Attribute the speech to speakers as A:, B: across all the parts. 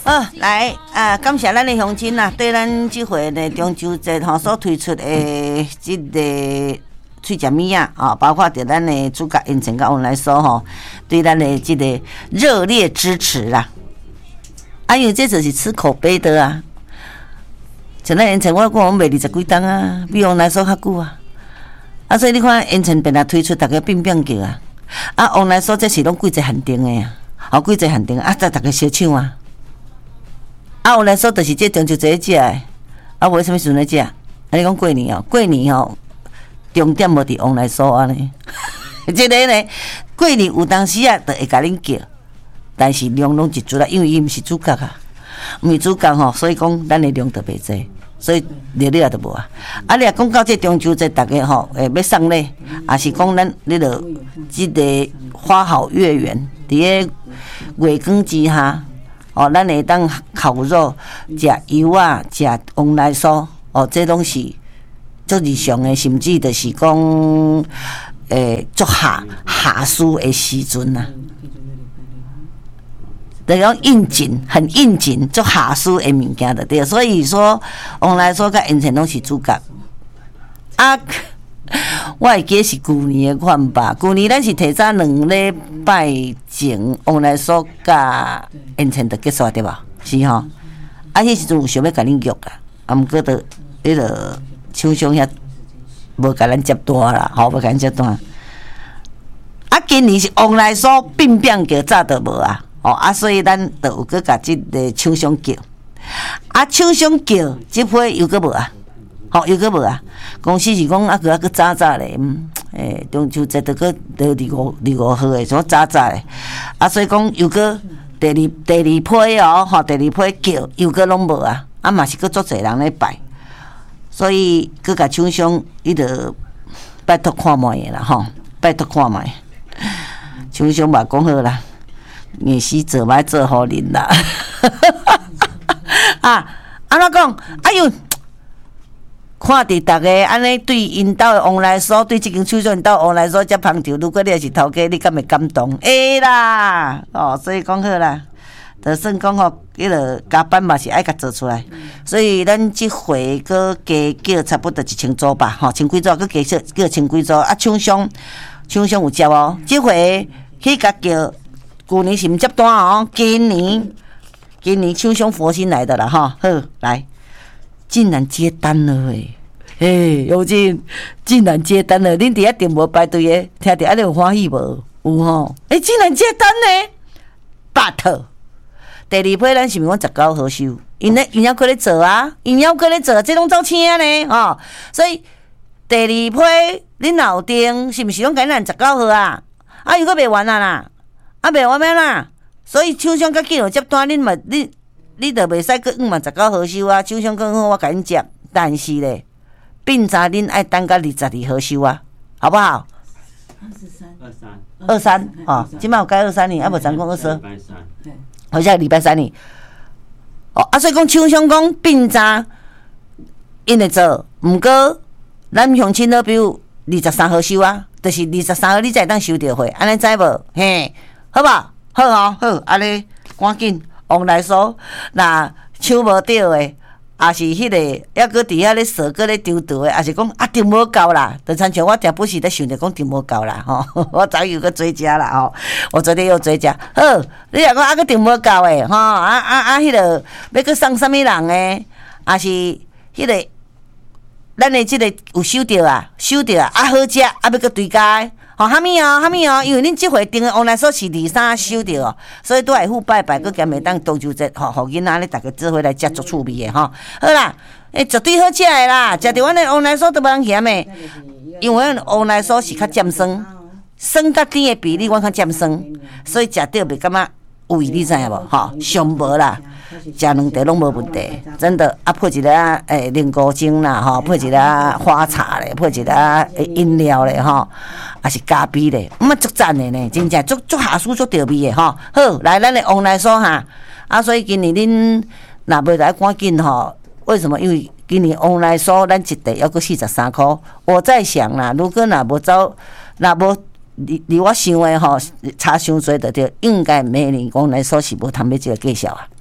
A: 好，来感谢咱的乡亲啦，对咱这回的中秋节所推出的这个脆食物啊，包括着咱的主角因城甲王来说对咱的这个热烈支持啦。因为这就是吃口碑的啊。像咱因城，我讲卖20几档啊，比王来说较久啊。所以你看因城便来推出，大家乒乒叫啊。王来说这是拢季节限定的啊，季节限定再大家小抢啊。王来说就是这中秋节食的，为什么时阵来食？你讲过年重点无伫王来说安尼。这个呢，过年有当时就会甲恁叫，但是量拢一注啦，因为伊毋是主角啊，毋是主角所以讲咱的量特别济。所以热烈也都无啊！你若讲到这中秋节，大家要送礼，也是讲咱个即个花好月圆，伫个月光之下，咱会当烤肉、食油啊、食王来酥，这拢是足日常的，甚至就是讲足下暑的时阵啊。就讲应景，很应景，做下暑的物件的对，所以说王来说甲因城拢是主角。我会记是旧年的款吧，旧年咱是提早2礼拜前，王来说甲因城就结束对吧？是吼。迄时阵有想要甲恁约啦，毋过就迄个厂商遐无甲咱接单啦，无甲咱接单。今年是王来说并叫早就无啊。所以咱就有去甲即个厂商叫，厂商叫即批又搁无啊，又搁无啊。公司是讲搁早咧，中秋节就25号诶，什早咧，所以讲又搁第二批第二批叫又搁拢无啊，嘛是搁足侪人咧拜，所以搁甲厂商伊着拜托看卖诶啦拜托看卖，厂商嘛讲好啦。硬死做歹做互恁啦！安怎讲？哎呦，看伫大家安尼对因兜的王来说，对即间厂商因兜王来说遮捧场，如果你也是头家，你敢会感动？会啦！所以讲好啦，就算讲迄个加班嘛是爱甲做出来。所以咱即回搁加叫差不多1000组吧，1000几组，搁加叫1000几组。厂商有接即回去甲叫。旧年是毋接单今年厂商佛心来的啦好，来，竟然接单了尤金竟然接单了，恁伫遐订无排队的，听着安尼有欢喜无？有竟然接单呢 ！But 第二批咱是毋是讲19号收？因还搁咧做啊，这拢走请呢所以第二批恁若有订，是毋是拢甲咱19号啊？又搁袂完啦！袂完咩啦？所以厂商较紧有接单，你就袂使搁19号收啊！厂商更好，我甲恁接，但是咧，并查恁爱等到22号收啊，好不好？23即摆有改23年，无咱讲22，好像礼拜三呢。所以讲厂商讲并查，因会做，毋过咱乡亲好比如23号收啊，就是23号你才会当收到货，安尼知无？嘿。好吧，好安尼赶紧王来说，若抢无到的，也是迄个还搁伫遐咧扫，搁咧丢的，也是讲订无够啦。就亲像我定不时咧想着讲订无够啦我早有搁追加啦我昨天又追加。好，你若讲搁订无够的迄个要搁送啥物人的，也是迄个咱的即个有收到啊，好食要搁追加的。哈密因为恁即回订的王来说是23收到所以都会赴拜拜，佮兼会当中秋节，互囡仔咧大家做伙来食足趣味的好啦，绝对好食的啦，食着阮的王来说都无人嫌的，因为阮王来说是较尖酸，酸甲甜的比例阮较尖酸，所以食着袂感觉胃，你知影无？上无啦，食2茶拢无问题，真的配一个莲菇精啦，配一个花茶咧，配一个饮料咧，也是咖啡咧，足赞的呢，真正足下暑足调味的好，来咱的王来说所以今年恁若袂来赶紧为什么？因为今年王来说咱一袋要搁43块，我在想啦，如果若无离我想的差伤多就应该明年王来说是无通要这个计数啊。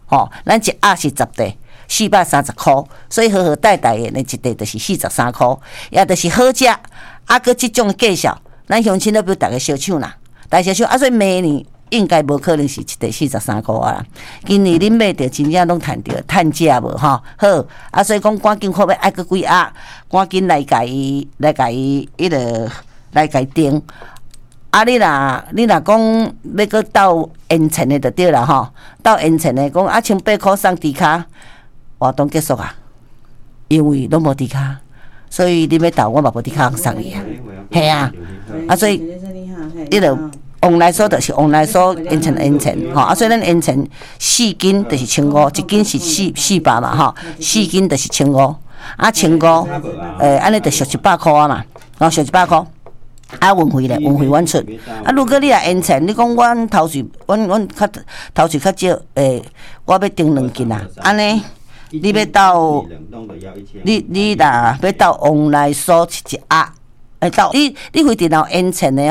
A: 咱一盒是10袋，430块，所以好好带的呢，一袋就是43块，也就是好食。搁即种介绍，咱乡亲都比大家小抢啦，大家小抢。所以明年应该无可能是一袋43块啊啦。今年恁买着真正拢趁价无吼？好，所以讲赶紧看要爱搁几盒，赶紧来甲伊迄个来甲伊订。你若讲要搁斗延前的就对啦吼，斗延前的讲1800块送猪脚，活动结束啊，因为拢无猪脚，所以你要斗我嘛无猪脚送你啊，系啊，所以你著往来说就是往来说延前吼，所以咱延前4斤就是1500，一斤是400嘛吼，4斤就是1500，1500，安尼就俗100块啊嘛，俗100块。运费咧，运费阮出。如果你若延前，你讲阮头绪，阮较头绪较少，我要订2斤啊，安尼你要到你若要到往来所一盒，到你非电脑延前的。